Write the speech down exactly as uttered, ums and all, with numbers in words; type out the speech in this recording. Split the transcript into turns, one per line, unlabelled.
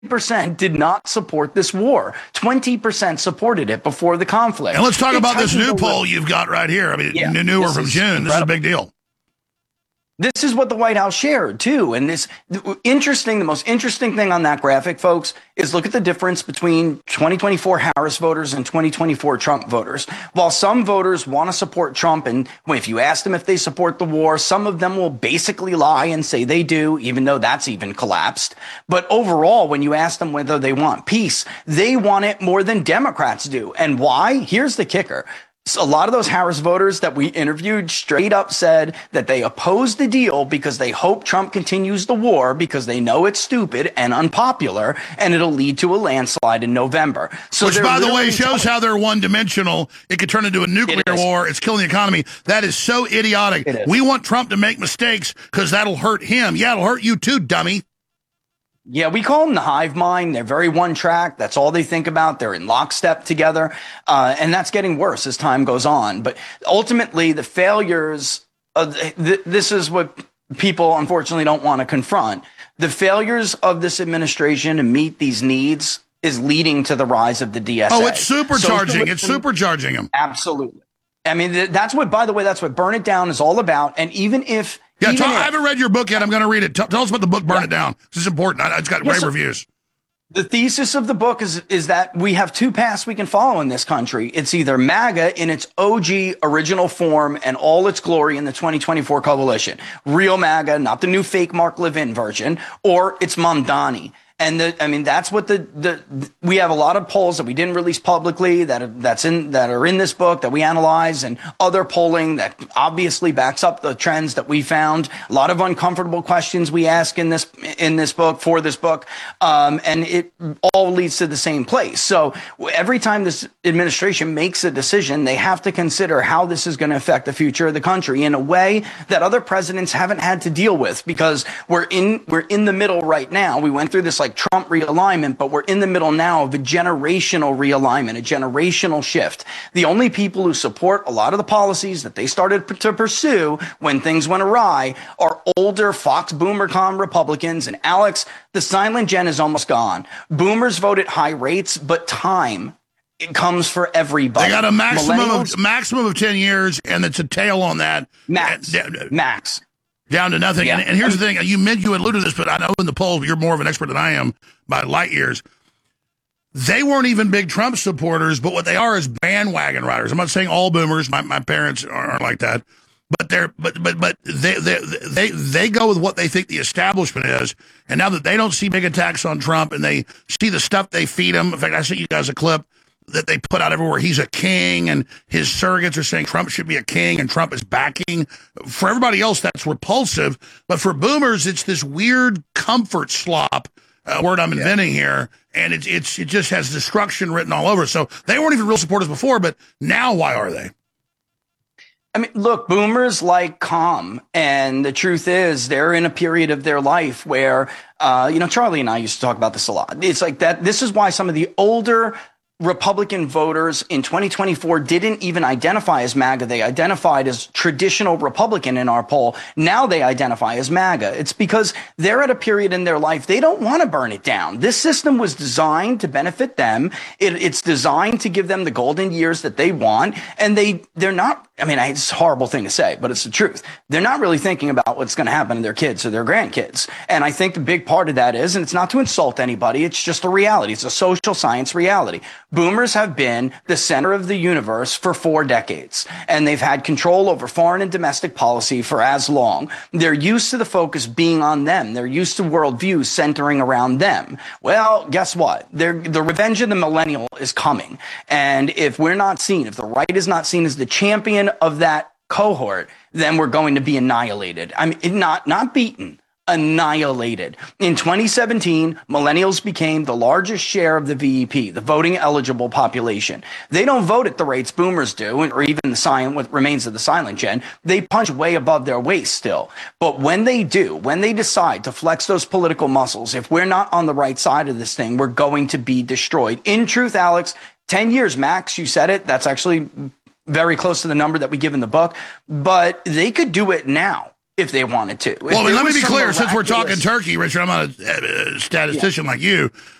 percent did not support this war. twenty percent supported it before the conflict.
And let's talk
It
about this new
tightens the
poll
list.
you've got right here. I mean,
Yeah,
newer
this
from
is
June. This is a
incredible.
big deal.
This is what the White House shared, too. And this interesting, the most interesting thing on that graphic, folks, is look at the difference between twenty twenty-four Harris voters and twenty twenty-four Trump voters. While some voters want to support Trump, and if you ask them if they support the war, some of them will basically lie and say they do, even though that's even collapsed. But overall, when you ask them whether they want peace, they want it more than Democrats do. And why? Here's the kicker. So a lot of those Harris voters that we interviewed straight up said that they oppose the deal because they hope Trump continues the war because they know it's stupid and unpopular and it'll lead to a landslide in November. So
Which, by the way,
literally
shows how they're one-dimensional. It could turn into a nuclear
It is.
war. It's killing the economy. That is so idiotic.
It is.
We want Trump to make mistakes because that'll hurt him. Yeah, it'll hurt you too, dummy.
Yeah, we call them the hive mind. They're very one track. That's all they think about. They're in lockstep together. Uh, and that's getting worse as time goes on. But ultimately, the failures of th- this is what people unfortunately don't want to confront. The failures of this administration to meet these needs is leading to the rise of the D S A.
Oh, it's supercharging.
Socialism-
It's supercharging them.
Absolutely. I mean, th- that's what, by the way, that's what Burn It Down is all about. And even if
Yeah,
even
tell,
if,
I haven't read your book yet. I'm going to read it. Tell, tell us about the book, Burn
Yeah.
It Down. This is important. I, it's got
Yes,
rave
sir.
reviews.
The thesis of the book is is that we have two paths we can follow in this country. It's either MAGA in its O G original form and all its glory in the twenty twenty-four coalition, real MAGA, not the new fake Mark Levin version, or it's Mamdani. And the, I mean, that's what the, the, we have a lot of polls that we didn't release publicly that are, that's in, that are in this book that we analyze, and other polling that obviously backs up the trends that we found. A lot of uncomfortable questions we ask in this, in this book, for this book. Um, and it all leads to the same place. So every time this administration makes a decision, they have to consider how this is going to affect the future of the country in a way that other presidents haven't had to deal with, because we're in, we're in the middle right now. We went through this like Trump realignment, but we're in the middle now of a generational realignment, a generational shift. The only people who support a lot of the policies that they started p- to pursue when things went awry are older Fox Boomercom Republicans. And Alex, the silent gen is almost gone. Boomers vote at high rates, but time, it comes for everybody.
They got a maximum
Millennials-
of maximum of ten years, and it's a tail on that.
max,
Uh, uh,
max.
Down to nothing.
Yeah.
And, and here's the thing. You meant you alluded to this, but I know in the polls, you're more of an expert than I am by light years. They weren't even big Trump supporters, but what they are is bandwagon riders. I'm not saying all boomers. My, my parents aren't like that. But they're but but but they they they they go with what they think the establishment is. And now that they don't see big attacks on Trump and they see the stuff they feed him. In fact, I sent you guys a clip that they put out everywhere. He's a king, and his surrogates are saying Trump should be a king, and Trump is backing. For everybody else, that's repulsive. But for boomers, it's this weird comfort slop, uh, word I'm inventing here, and it's it's it just has destruction written all over. So they weren't even real supporters before, but now why are they?
I mean, look, boomers like calm. And the truth is, they're in a period of their life where, uh, you know, Charlie and I used to talk about this a lot. It's like that. This is why some of the older Republican voters in twenty twenty-four didn't even identify as MAGA. They identified as traditional Republican in our poll. Now they identify as MAGA. It's because they're at a period in their life they don't want to burn it down. This system was designed to benefit them. It, it's designed to give them the golden years that they want. And they, they're not, I mean, it's a horrible thing to say, but it's the truth. They're not really thinking about what's going to happen to their kids or their grandkids. And I think the big part of that is, and it's not to insult anybody, it's just a reality. It's a social science reality. Boomers have been the center of the universe for four decades, and they've had control over foreign and domestic policy for as long. They're used to the focus being on them. They're used to worldviews centering around them. Well, guess what? They're, the revenge of the millennial is coming. And if we're not seen, if the right is not seen as the champion of that cohort, then we're going to be annihilated. I mean, not, not beaten. Annihilated. In twenty seventeen, millennials became the largest share of the V E P, the voting eligible population. They don't vote at the rates boomers do, or even the silent, what remains of the silent gen. They punch way above their waist still. But when they do, when they decide to flex those political muscles, if we're not on the right side of this thing, we're going to be destroyed. In truth, Alex, ten years max, you said it. That's actually very close to the number that we give in the book. But they could do it now if they wanted to. If
Well,
there
let me
was
be
some
clear. Since we're talking
miraculous-
Turkey, Richard, I'm not a, a statistician like you.